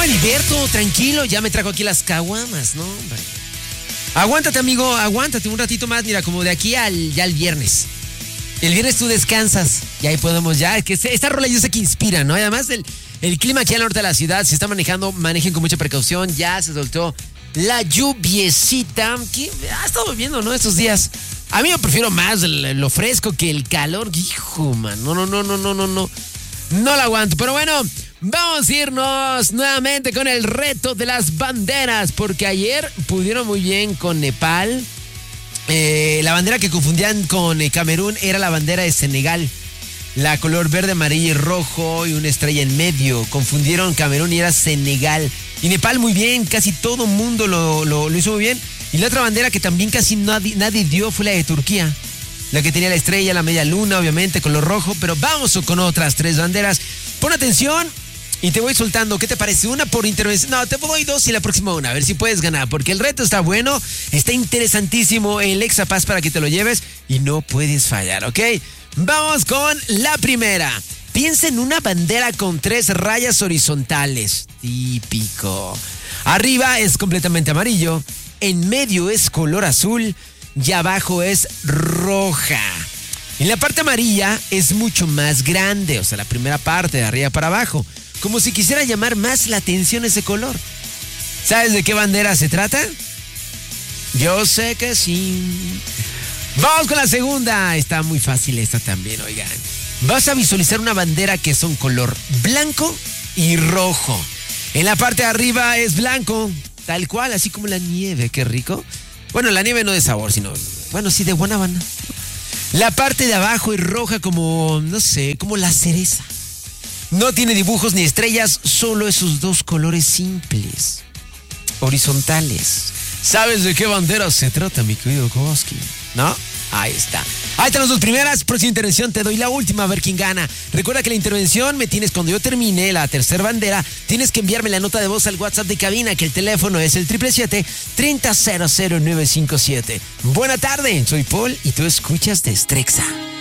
Heriberto, tranquilo, ya me trajo aquí las caguamas, ¿no, hombre? Aguántate, amigo, aguántate un ratito más, mira, como de aquí ya al viernes. El viernes tú descansas y ahí podemos ya, que esta rola yo sé que inspira, ¿no? Y además el clima aquí al norte de la ciudad se está manejando, manejen con mucha precaución, ya se soltó la lluviecita, que ha estado lloviendo, ¿no? Estos días. A mí yo prefiero más lo fresco que el calor, hijo, man, no lo aguanto, pero bueno. Vamos a irnos nuevamente con el reto de las banderas, porque ayer pudieron muy bien con Nepal. La bandera que confundían con Camerún era la bandera de Senegal. La color verde, amarillo y rojo y una estrella en medio. Confundieron Camerún y era Senegal. Y Nepal muy bien, casi todo mundo lo hizo muy bien. Y la otra bandera que también casi nadie dio fue la de Turquía. La que tenía la estrella, la media luna, obviamente, color rojo. Pero vamos con otras tres banderas. Pon atención. Y te voy soltando, ¿qué te parece? Una por intervención. No, te doy dos y la próxima una. A ver si puedes ganar. Porque el reto está bueno, está interesantísimo. El Exapaz para que te lo lleves y no puedes fallar, ¿ok? Vamos con la primera. Piensa en una bandera con 3 rayas horizontales. Típico. Arriba es completamente amarillo. En medio es color azul. Y abajo es roja. En la parte amarilla es mucho más grande. O sea, la primera parte de arriba para abajo. Como si quisiera llamar más la atención ese color. ¿Sabes de qué bandera se trata? Yo sé que sí. Vamos con la segunda. Está muy fácil esta también, oigan. Vas a visualizar una bandera que son color blanco y rojo. En la parte de arriba es blanco, tal cual, así como la nieve. Qué rico. Bueno, la nieve no de sabor, sino... Bueno, sí, de guanábana. La parte de abajo es roja como, no sé, como la cereza. No tiene dibujos ni estrellas, solo esos dos colores simples, horizontales. ¿Sabes de qué bandera se trata, mi querido Kowalski? ¿No? Ahí está. Ahí están las dos primeras. Próxima intervención te doy la última a ver quién gana. Recuerda que la intervención cuando yo termine la tercera bandera, tienes que enviarme la nota de voz al WhatsApp de cabina, que el teléfono es el 777-300957. Buena tarde, soy Paul y tú escuchas Destrexa.